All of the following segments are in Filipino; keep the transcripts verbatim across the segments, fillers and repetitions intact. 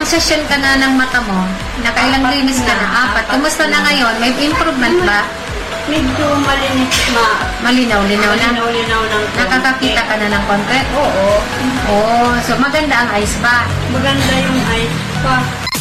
session ka na ng mata mo? Nakailang Apat linis ka na. na? Apat. Apat Kumusta na na. ngayon? May improvement ba? Medyo malinis, ma... Malinaw-linaw na? Malinaw-linaw ng konti. Nakakakita ka na ng konti? Oo. Oo. So, maganda ang eyes ba? Maganda yung eyes pa.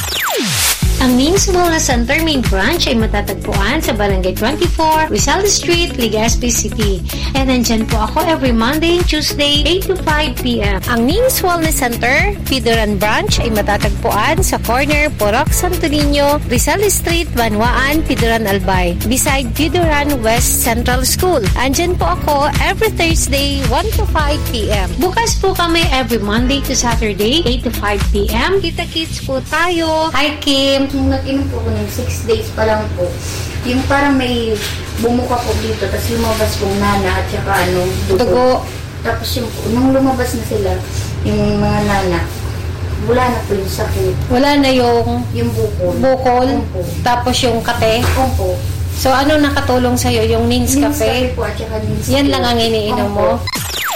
Ang Nins Wellness Center main branch ay matatagpuan sa Barangay twenty-four, Rizal Street, Legazpi City. And nandyan po ako every Monday and Tuesday, eight to five p.m. Ang Nins Wellness Center, Pidoran Branch ay matatagpuan sa corner Porok Santo Niño, Rizal Street, Banwaan, Pidoran Albay, beside Pidoran West Central School. Andyan po ako every Thursday, one to five p.m. Bukas po kami every Monday to Saturday, eight to five p.m. Kita-kits po tayo. Hi, Kim. Nung nag-inom po ko ng six days pa lang po, yung parang may bumuka po dito, tapos lumabas pong nana at saka ano, dugo. Dugo. Tapos yung, nung lumabas na sila, yung mga nana, wala na po yung sakit. Wala na yung Yung bukol. bukol, Opo. tapos yung kape. Opo. So, ano nakatulong sa'yo? Yung Nins Nins Cafe? po at saka Nins Yan Tea. lang ang iniinom mo? Opo.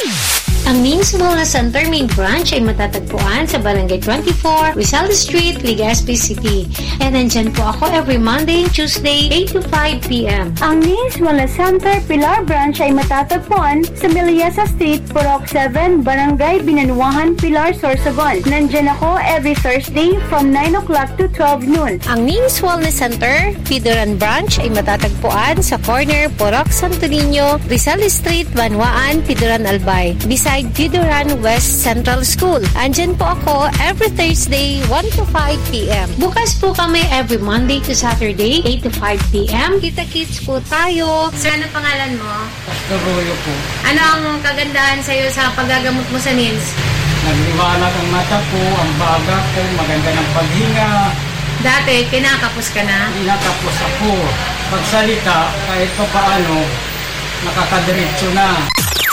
Ang Nins Wellness Center main branch ay matatagpuan sa Barangay twenty-four, Rizal Street, Legazpi City. And nandyan po ako every Monday and Tuesday, eight to five p.m. Ang Nins Wellness Center Pilar Branch ay matatagpuan sa Miliasa Street, Purok seven, Barangay Binanuahan, Pilar, Sorsogon. Nandyan ako every Thursday from nine o'clock to twelve noon. Ang Nins Wellness Center, Pidoran Branch ay matatagpuan sa corner Porok Santo Niño, Rizal Street, Banwaan, Pidoran Albay, beside Pidoran West Central School. Andyan po ako every Thursday, one to five p.m. Bukas po kami every Monday to Saturday, eight to five p.m. Kita-kits po tayo. Sir, ano pangalan mo? Karoyo po. Ano ang kagandahan sa'yo sa paggagamot mo sa Nins? Nagliwanag ang mata ko, ang baga ko, maganda ng paghinga. Dati, kinakapos ka na? Inatapos ako. Pagsalita, kahit pa paano, nakakadiretso na.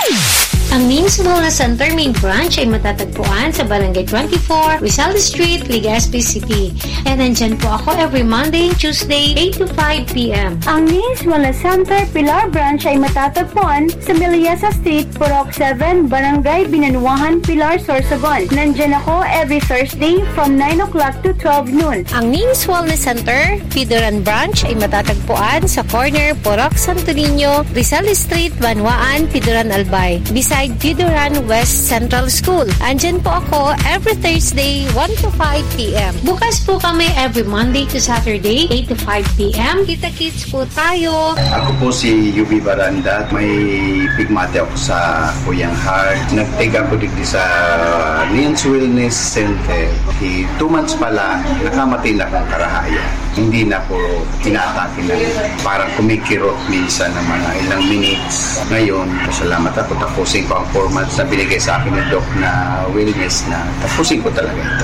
Ang Nins Wellness Center main branch ay matatagpuan sa Barangay twenty-four, Rizal Street, Legazpi City. And nandyan po ako every Monday and Tuesday, eight to five p.m. Ang Nins Wellness Center Pilar Branch ay matatagpuan sa Miliasa Street, Purok seven, Barangay Binanuahan, Pilar, Sorsogon. Nandyan ako every Thursday from nine o'clock to twelve noon. Ang Nins Wellness Center, Pidoran Branch ay matatagpuan sa corner Porok Santo Niño, Rizal Street, Banwaan, Pidoran Albay, beside Pidoran West Central School. Andyan po ako every Thursday, one to five p.m. Bukas po kami every Monday to Saturday, eight to five p.m. Kita-kits po tayo. Ako po si Yubi Baranda. May pigmate ako sa kuyang heart. Nagtiga ko digdi sa Nins Wellness Center. Di two months pala, nakamatay na akong karahaya. Hindi na po tinatake na parang kumikirot minsan ng mga ilang minutes. Ngayon, salamat ako. Tapusin ko ang four months na binigay sa akin ng doc na wellness na tapusin ko talaga ito.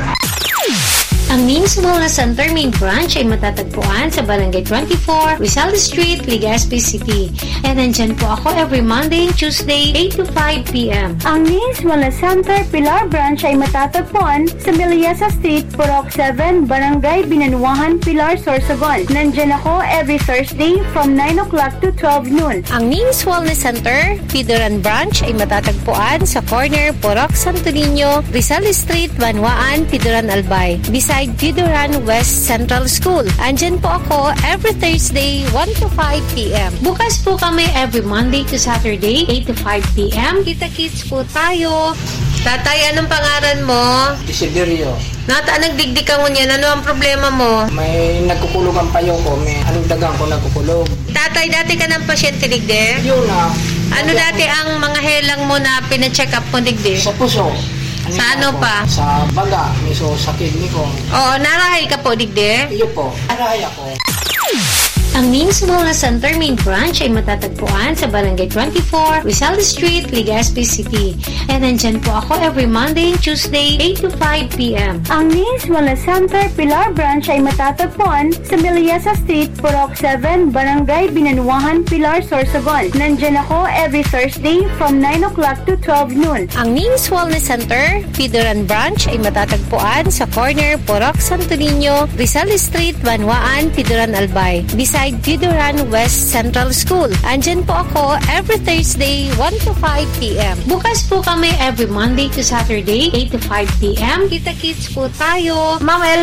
Ang Nins Wellness Center main branch ay matatagpuan sa Barangay twenty-four, Rizal Street, Legazpi City. And nandyan po ako every Monday and Tuesday, eight to five p.m. Ang Nins Wellness Center Pilar Branch ay matatagpuan sa Miliasa Street, Purok seven, Barangay Binanuahan, Pilar, Sorsogon. Nandyan ako every Thursday from nine o'clock to twelve noon. Ang Nins Wellness Center, Pidoran Branch ay matatagpuan sa corner Porok Santo Niño, Rizal Street, Banwaan, Pidoran Albay, beside Pidoran West Central School. Andyan po ako every Thursday, one to five p.m. Bukas po kami every Monday to Saturday, eight to five p.m. Kita-kits po tayo. Tatay, anong pangalan mo? Desiderio. Nata, nagdigdig ka mo niyan. Ano ang problema mo? May nagkukulog ang payo ko. May anong dagang ko nagkukulog. Tatay, dati ka ng pasyente digde? Yun na. Ano dati ang mga helang mo na pina-check up mo digde? Sa puso. Sa ano ako? pa? Sa baga. Miso sa kidney ko. Oo, narahay ka po digde? Iyo po. Aray ako. Ang Nins Wellness Center main branch ay matatagpuan sa Barangay twenty-four, Rizal Street, Legazpi City. And nandyan po ako every Monday and Tuesday, eight to five p.m. Ang Nins Wellness Center Pilar Branch ay matatagpuan sa Miliasa Street, Purok seven, Barangay Binanuahan, Pilar, Sorsogon. Nandyan ako every Thursday from nine o'clock to twelve noon. Ang Nins Wellness Center, Pidoran Branch ay matatagpuan sa corner Porok Santo Niño, Rizal Street, Banwaan, Pidoran Albay, beside Pidoran West Central School. Andyan po ako every Thursday, one to five p.m. Bukas po kami every Monday to Saturday, eight to five p.m. Kita-kits po tayo. Ma'am